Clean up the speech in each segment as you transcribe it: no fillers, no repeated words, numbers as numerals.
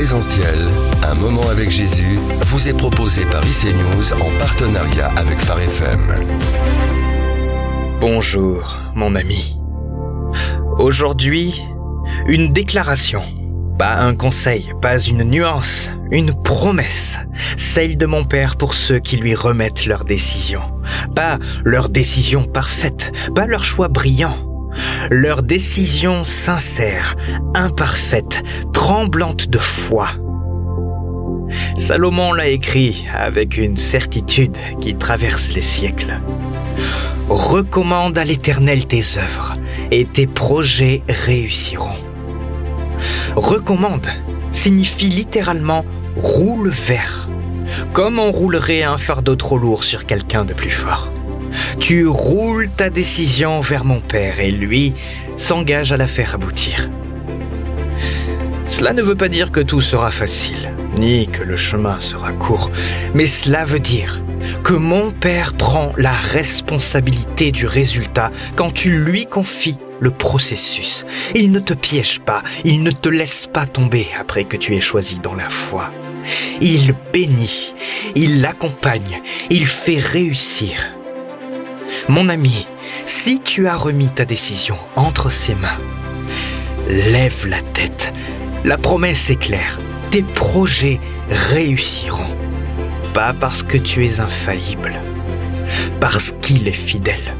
Présentiel, un moment avec Jésus, vous est proposé par IC News en partenariat avec Phare FM. Bonjour, mon ami. Aujourd'hui, une déclaration. Pas un conseil, pas une nuance, une promesse. Celle de mon Père pour ceux qui lui remettent leurs décisions. Pas leur décision parfaite, pas leur choix brillant. Leur décision sincère, imparfaite, tremblante de foi. Salomon l'a écrit avec une certitude qui traverse les siècles. Recommande à l'Éternel tes œuvres et tes projets réussiront. Recommande signifie littéralement roule vers, comme on roulerait un fardeau trop lourd sur quelqu'un de plus fort. Tu roules ta décision vers mon Père et lui s'engage à la faire aboutir. Cela ne veut pas dire que tout sera facile, ni que le chemin sera court, mais cela veut dire que mon Père prend la responsabilité du résultat quand tu lui confies le processus. Il ne te piège pas, il ne te laisse pas tomber après que tu aies choisi dans la foi. Il bénit, il l'accompagne, il fait réussir. Mon ami, si tu as remis ta décision entre ses mains, lève la tête. La promesse est claire, tes projets réussiront. Pas parce que tu es infaillible, parce qu'il est fidèle.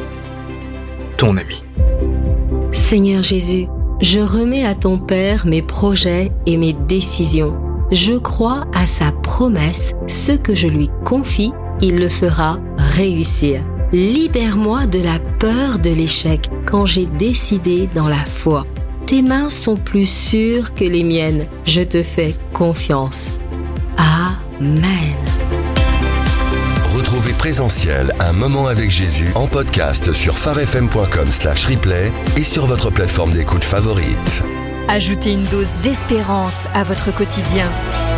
Ton ami. Seigneur Jésus, je remets à ton Père mes projets et mes décisions. Je crois à sa promesse, ce que je lui confie, il le fera réussir. Libère-moi de la peur de l'échec quand j'ai décidé dans la foi. Tes mains sont plus sûres que les miennes. Je te fais confiance. Amen. Retrouvez Présentiel, un moment avec Jésus en podcast sur pharefm.com/replay et sur votre plateforme d'écoute favorite. Ajoutez une dose d'espérance à votre quotidien.